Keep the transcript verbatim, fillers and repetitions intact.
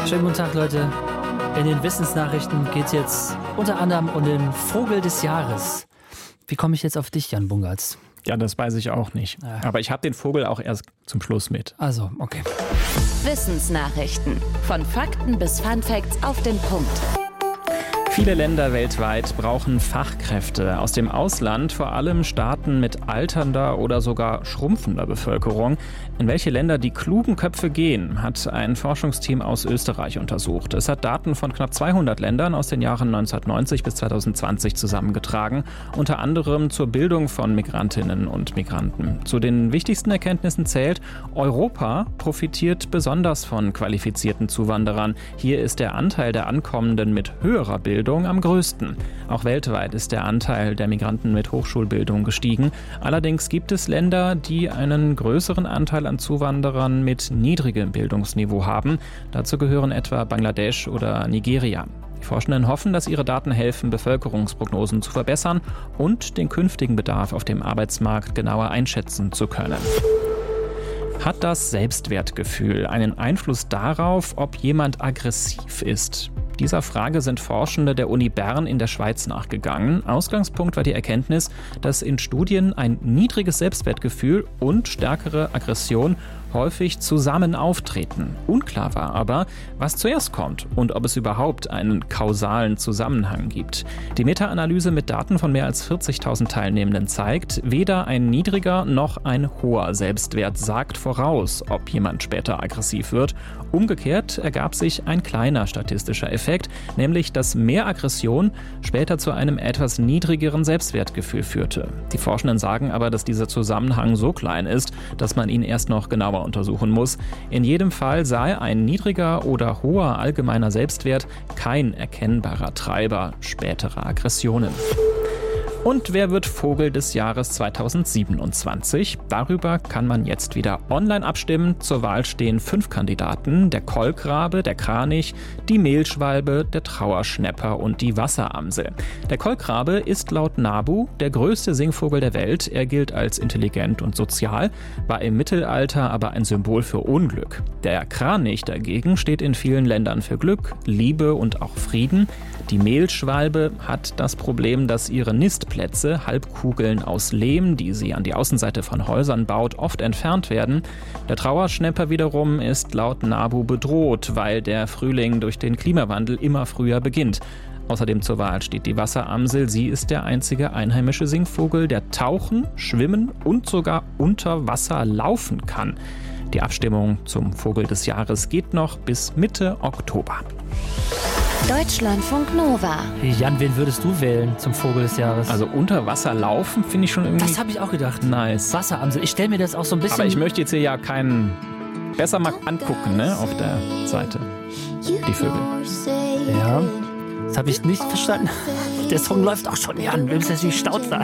Schönen guten Tag, Leute. In den Wissensnachrichten geht es jetzt unter anderem um den Vogel des Jahres. Wie komme ich jetzt auf dich, Jan Bungartz? Ja, das weiß ich auch nicht. Ja. Aber ich habe den Vogel auch erst zum Schluss mit. Also, okay. Wissensnachrichten. Von Fakten bis Funfacts auf den Punkt. Viele Länder weltweit brauchen Fachkräfte aus dem Ausland, vor allem Staaten mit alternder oder sogar schrumpfender Bevölkerung. In welche Länder die klugen Köpfe gehen, hat ein Forschungsteam aus Österreich untersucht. Es hat Daten von knapp zweihundert Ländern aus den Jahren neunzehnhundertneunzig bis zweitausendzwanzig zusammengetragen, unter anderem zur Bildung von Migrantinnen und Migranten. Zu den wichtigsten Erkenntnissen zählt, Europa profitiert besonders von qualifizierten Zuwanderern. Hier ist der Anteil der Ankommenden mit höherer Bildung am größten. Auch weltweit ist der Anteil der Migranten mit Hochschulbildung gestiegen. Allerdings gibt es Länder, die einen größeren Anteil an Zuwanderern mit niedrigem Bildungsniveau haben. Dazu gehören etwa Bangladesch oder Nigeria. Die Forschenden hoffen, dass ihre Daten helfen, Bevölkerungsprognosen zu verbessern und den künftigen Bedarf auf dem Arbeitsmarkt genauer einschätzen zu können. Hat das Selbstwertgefühl einen Einfluss darauf, ob jemand aggressiv ist? Dieser Frage sind Forschende der Uni Bern in der Schweiz nachgegangen. Ausgangspunkt war die Erkenntnis, dass in Studien ein niedriges Selbstwertgefühl und stärkere Aggression häufig zusammen auftreten. Unklar war aber, was zuerst kommt und ob es überhaupt einen kausalen Zusammenhang gibt. Die Meta-Analyse mit Daten von mehr als vierzigtausend Teilnehmenden zeigt, weder ein niedriger noch ein hoher Selbstwert sagt voraus, ob jemand später aggressiv wird. Umgekehrt ergab sich ein kleiner statistischer Effekt, nämlich dass mehr Aggression später zu einem etwas niedrigeren Selbstwertgefühl führte. Die Forschenden sagen aber, dass dieser Zusammenhang so klein ist, dass man ihn erst noch genauer untersuchen muss. In jedem Fall sei ein niedriger oder hoher allgemeiner Selbstwert kein erkennbarer Treiber späterer Aggressionen. Und wer wird Vogel des Jahres zweitausendsiebenundzwanzig? Darüber kann man jetzt wieder online abstimmen. Zur Wahl stehen fünf Kandidaten: der Kolkrabe, der Kranich, die Mehlschwalbe, der Trauerschnäpper und die Wasseramsel. Der Kolkrabe ist laut NABU der größte Singvogel der Welt. Er gilt als intelligent und sozial, war im Mittelalter aber ein Symbol für Unglück. Der Kranich dagegen steht in vielen Ländern für Glück, Liebe und auch Frieden. Die Mehlschwalbe hat das Problem, dass ihre Nistplätze, Halbkugeln aus Lehm, die sie an die Außenseite von Häusern baut, oft entfernt werden. Der Trauerschnäpper wiederum ist laut NABU bedroht, weil der Frühling durch den Klimawandel immer früher beginnt. Außerdem zur Wahl steht die Wasseramsel. Sie ist der einzige einheimische Singvogel, der tauchen, schwimmen und sogar unter Wasser laufen kann. Die Abstimmung zum Vogel des Jahres geht noch bis Mitte Oktober. Deutschlandfunk Nova. Jan, wen würdest du wählen zum Vogel des Jahres? Also unter Wasser laufen finde ich schon irgendwie das habe ich auch gedacht. nice. Wasseramsel. Ich stelle mir das auch so ein bisschen... Aber ich möchte jetzt hier ja keinen besser mal angucken, ne, auf der Seite. Die Vögel. Ja, das habe ich nicht verstanden. Der Song läuft auch schon, Jan. Wir müssen jetzt nicht staut sein.